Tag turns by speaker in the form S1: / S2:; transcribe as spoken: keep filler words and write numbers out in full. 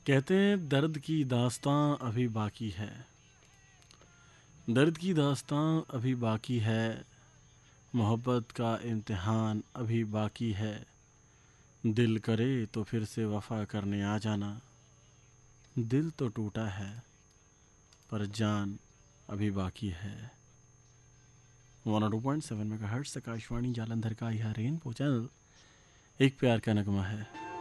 S1: कहते हैं दर्द की दास्तां अभी बाकी है, दर्द की दास्तां अभी बाकी है, मोहब्बत का इम्तिहान अभी बाकी है। दिल करे तो फिर से वफ़ा करने आ जाना, दिल तो टूटा है पर जान अभी बाकी है। One two point seven mega hertz Akashvani Jalandhar का यह रेनबो चैनल एक प्यार का नगमा है।